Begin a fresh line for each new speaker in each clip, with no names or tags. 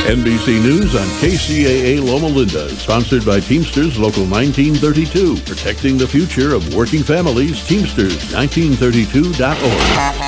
NBC News on KCAA Loma Linda is sponsored by Teamsters Local 1932. Protecting the future of working families. Teamsters1932.org.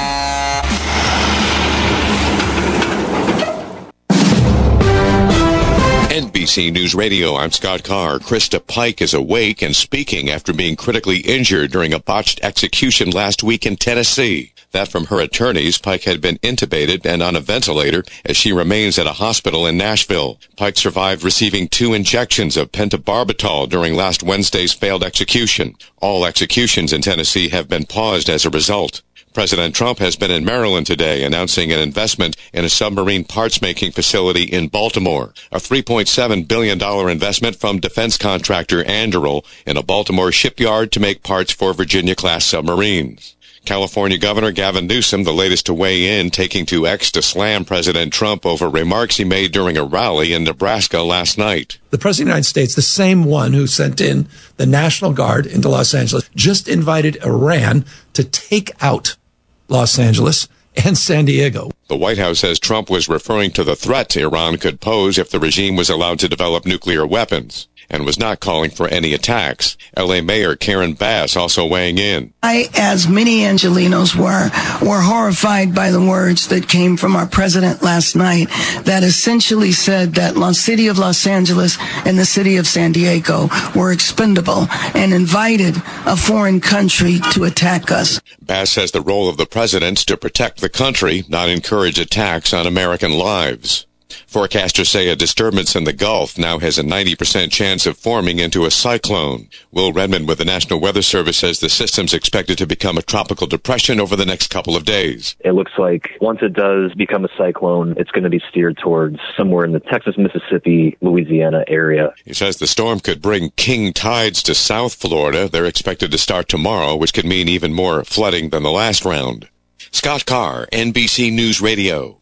NBC News Radio, I'm Scott Carr. Krista Pike is awake and speaking after being critically injured during a botched execution last week in Tennessee. That from her attorneys. Pike had been intubated and on a ventilator as she remains at a hospital in Nashville. Pike survived receiving 2 injections of pentobarbital during last Wednesday's failed execution. All executions in Tennessee have been paused as a result. President Trump has been in Maryland today announcing an investment in a submarine parts-making facility in Baltimore, a $3.7 billion investment from defense contractor Anduril in a Baltimore shipyard to make parts for Virginia-class submarines. California Governor Gavin Newsom, the latest to weigh in, taking to X to slam President Trump over remarks he made during a rally in Nebraska last night.
The President of the United States, the same one who sent in the National Guard into Los Angeles, just invited Iran to take out Los Angeles and San Diego.
The White House says Trump was referring to the threat Iran could pose if the regime was allowed to develop nuclear weapons, and was not calling for any attacks. L.A. Mayor Karen Bass also weighing in.
I, as many Angelenos were horrified by the words that came from our president last night that essentially said that the city of Los Angeles and the city of San Diego were expendable and invited a foreign country to attack us.
Bass says the role of the president is to protect the country, not encourage attacks on American lives. Forecasters say a disturbance in the Gulf now has a 90% chance of forming into a cyclone. Will Redmond with the National Weather Service says the system's expected to become a tropical depression over the next couple of days.
It looks like once it does become a cyclone, it's going to be steered towards somewhere in the Texas, Mississippi, Louisiana area.
He says the storm could bring king tides to South Florida. They're expected to start tomorrow, which could mean even more flooding than the last round. Scott Carr, NBC News Radio.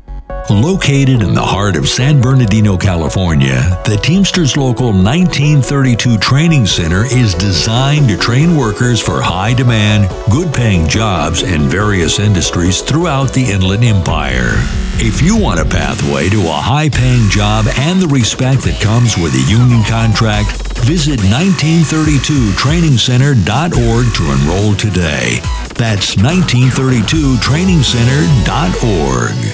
Located in the heart of San Bernardino, California, the Teamsters Local 1932 Training Center is designed to train workers for high-demand, good-paying jobs in various industries throughout the Inland Empire. If you want a pathway to a high-paying job and the respect that comes with a union contract, visit 1932trainingcenter.org to enroll today. That's 1932trainingcenter.org.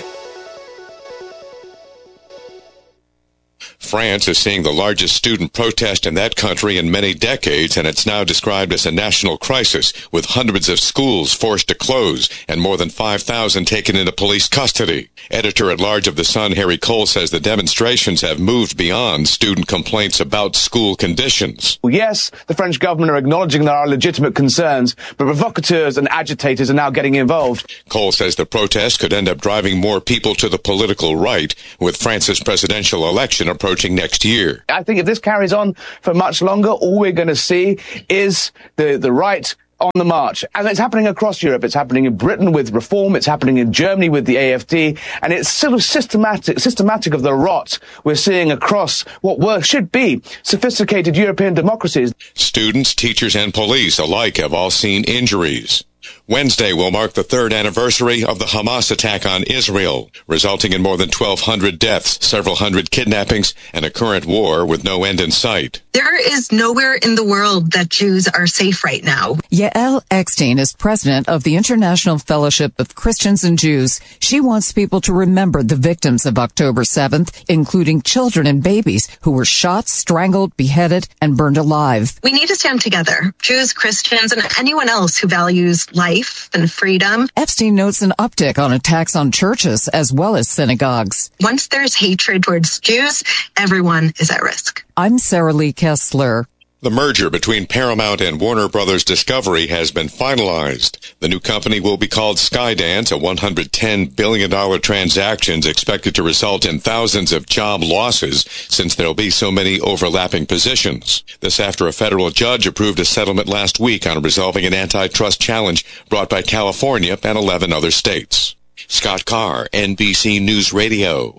France is seeing the largest student protest in that country in many decades, and it's now described as a national crisis, with hundreds of schools forced to close and more than 5,000 taken into police custody. Editor-at-large of The Sun, Harry Cole, says the demonstrations have moved beyond student complaints about school conditions.
Well, yes, the French government are acknowledging there are legitimate concerns, but provocateurs and agitators are now getting involved.
Cole says the protest could end up driving more people to the political right, with France's presidential election approaching next year.
I think if this carries on for much longer, all we're going to see is the right on the march. And it's happening across Europe. It's happening in Britain with Reform. It's happening in Germany with the AfD. And it's sort of systematic of the rot we're seeing across what should be sophisticated European democracies.
Students, teachers, and police alike have all seen injuries. Wednesday will mark the 3rd anniversary of the Hamas attack on Israel, resulting in more than 1,200 deaths, several hundred kidnappings, and a current war with no end in sight.
There is nowhere in the world that Jews are safe right now.
Yael Eckstein is president of the International Fellowship of Christians and Jews. She wants people to remember the victims of October 7th, including children and babies who were shot, strangled, beheaded, and burned alive.
We need to stand together, Jews, Christians, and anyone else who values life and freedom.
Epstein notes an uptick on attacks on churches as well as synagogues.
Once there's hatred towards Jews, everyone is at risk.
I'm Sarah Lee Kessler.
The merger between Paramount and Warner Brothers Discovery has been finalized. The new company will be called Skydance, a $110 billion transaction expected to result in thousands of job losses since there will be so many overlapping positions. This after a federal judge approved a settlement last week on resolving an antitrust challenge brought by California and 11 other states. Scott Carr, NBC News Radio.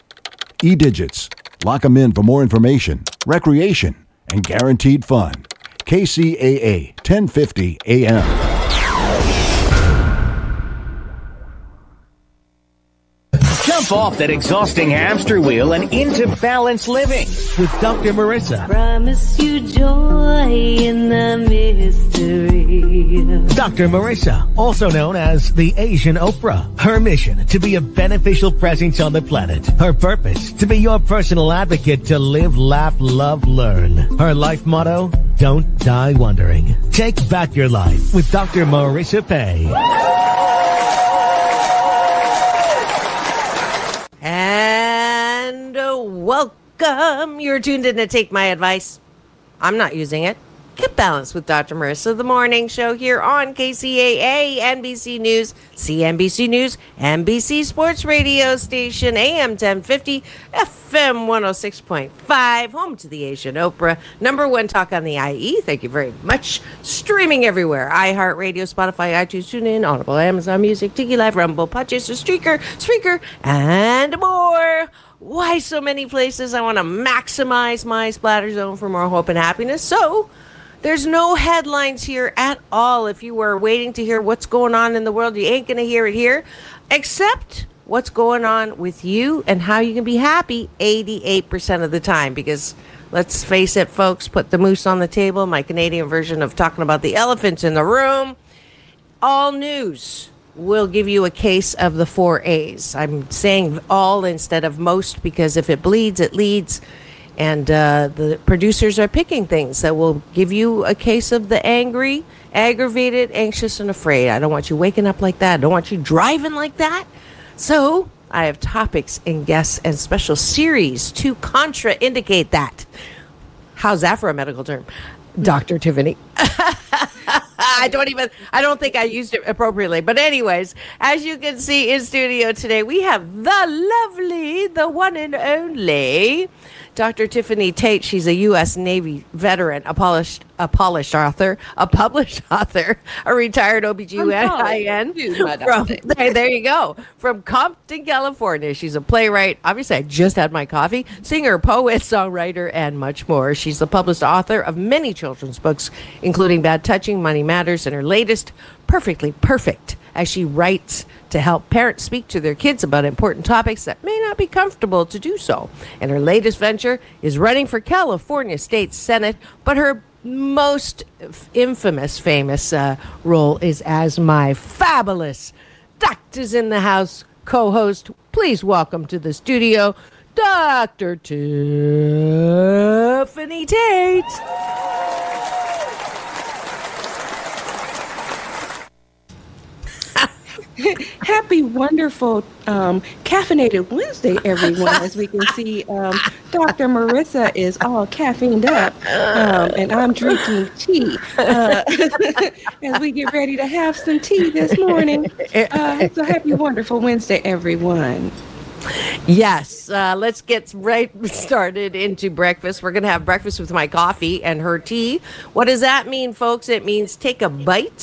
E-Digits. Lock them in for more information, recreation, and guaranteed fun. KCAA 1050 AM.
Jump off that exhausting hamster wheel and into balanced living with Dr. Marissa.
Promise you joy in the mystery.
Dr. Marissa, also known as the Asian Oprah. Her mission, to be a beneficial presence on the planet. Her purpose, to be your personal advocate to live, laugh, love, learn. Her life motto, don't die wondering. Take back your life with Dr. Marissa Pay.
And welcome. You're tuned in to Take My Advice. I'm not using it. Get Balanced with Dr. Marissa, the morning show here on KCAA, NBC News, CNBC News, NBC Sports Radio Station, AM 1050, FM 106.5, home to the Asian Oprah, #1 talk on the IE. Thank you very much. Streaming everywhere. iHeartRadio, Spotify, iTunes, TuneIn, Audible, Amazon Music, Tiki Live, Rumble, Podchaser, Spreaker, and more. Why so many places? I want to maximize my splatter zone for more hope and happiness. So there's no headlines here at all. If you were waiting to hear what's going on in the world, you ain't going to hear it here, except what's going on with you and how you can be happy 88% of the time. Because let's face it, folks, put the moose on the table, my Canadian version of talking about the elephants in the room. All news will give you a case of the 4 A's. I'm saying all instead of most because if it bleeds, it leads. And the producers are picking things that will give you a case of the angry, aggravated, anxious, and afraid. I don't want you waking up like that. I don't want you driving like that. So I have topics and guests and special series to contraindicate that. How's that for a medical term? Dr. Tiffany. I don't think I used it appropriately. But anyways, as you can see in studio today, we have the lovely, the one and only Dr. Tiffany Tate. She's a U.S. Navy veteran, a published author, a retired OBGYN. There you go. From Compton, California. She's a playwright. Obviously, I just had my coffee. Singer, poet, songwriter, and much more. She's the published author of many children's books, including Bad Touching, Money Matters, and her latest, Perfectly Perfect, as she writes to help parents speak to their kids about important topics that may not be comfortable to do so. And her latest venture is running for California State Senate, but her most famous role is as my fabulous Doctors in the House co-host. Please welcome to the studio, Dr. Tiffany Tate.
Happy, wonderful, caffeinated Wednesday, everyone. As we can see, Dr. Marissa is all caffeined up, and I'm drinking tea as we get ready to have some tea this morning. So happy, wonderful Wednesday, everyone.
Yes, let's get right started into breakfast. We're going to have breakfast with my coffee and her tea. What does that mean, folks? It means take a bite